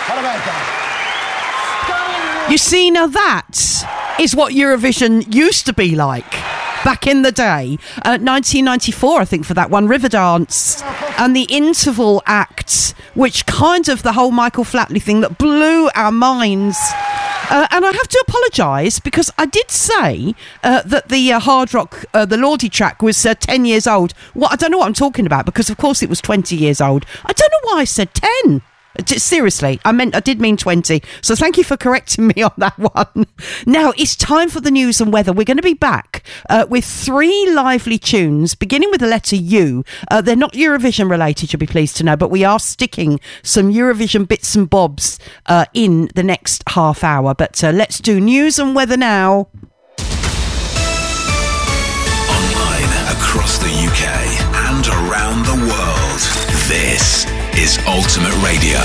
What about that? You see, now that is what Eurovision used to be like back in the day. 1994, I think, for that one, Riverdance. And the interval act, which kind of the whole Michael Flatley thing that blew our minds. And I have to apologise because I did say that the hard rock, the Lordi track was 10 years old. Well, I don't know what I'm talking about because, of course, it was 20 years old. I don't know why I said 10. Seriously, I did mean 20. So thank you for correcting me on that one. Now, it's time for the news and weather. We're going to be back with 3 lively tunes, beginning with the letter U. They're not Eurovision related, you'll be pleased to know, but we are sticking some Eurovision bits and bobs in the next half hour. But let's do news and weather now. Online across the UK and around the world, this is Ultimate Radio.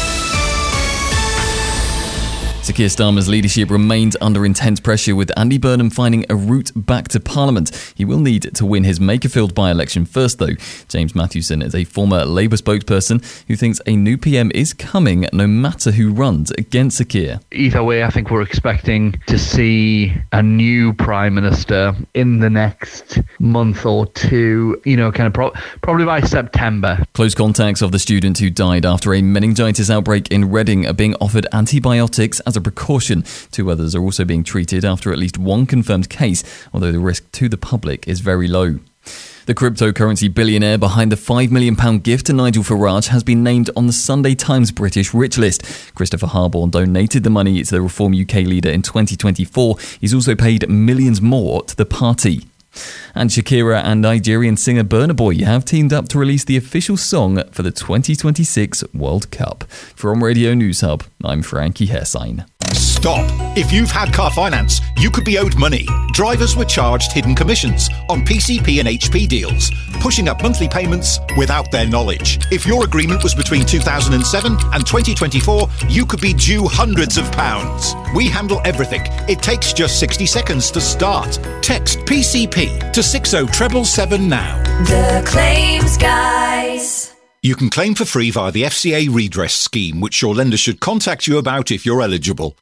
Sir Keir Starmer's leadership remains under intense pressure, with Andy Burnham finding a route back to Parliament. He will need to win his Makerfield by-election first, though. James Mathewson is a former Labour spokesperson who thinks a new PM is coming no matter who runs against Sir Keir. Either way, I think we're expecting to see a new Prime Minister in the next month or two, probably by September. Close contacts of the student who died after a meningitis outbreak in Reading are being offered antibiotics as a precaution. 2 others are also being treated after at least 1 confirmed case, although the risk to the public is very low. The cryptocurrency billionaire behind the £5 million gift to Nigel Farage has been named on the Sunday Times British Rich List. Christopher Harborne donated the money to the Reform UK leader in 2024. He's also paid millions more to the party. And Shakira and Nigerian singer Burna Boy have teamed up to release the official song for the 2026 World Cup. From Radio News Hub, I'm Frankie Hairsine. Stop! If you've had car finance, you could be owed money. Drivers were charged hidden commissions on PCP and HP deals, pushing up monthly payments without their knowledge. If your agreement was between 2007 and 2024, you could be due hundreds of pounds. We handle everything. It takes just 60 seconds to start. Text PCP to 60777 now. The Claims Guys. You can claim for free via the FCA redress scheme, which your lender should contact you about if you're eligible.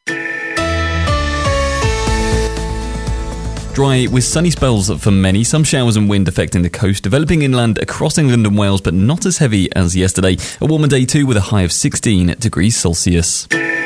Dry with sunny spells for many, some showers and wind affecting the coast, developing inland across England and Wales, but not as heavy as yesterday. A warmer day too, with a high of 16 degrees Celsius.